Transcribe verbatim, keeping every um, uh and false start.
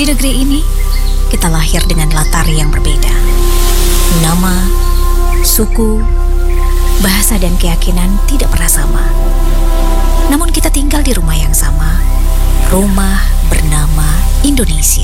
Di negeri ini, kita lahir dengan latar yang berbeda. Nama, suku, bahasa dan keyakinan tidak pernah sama. Namun kita tinggal di rumah yang sama, rumah bernama Indonesia.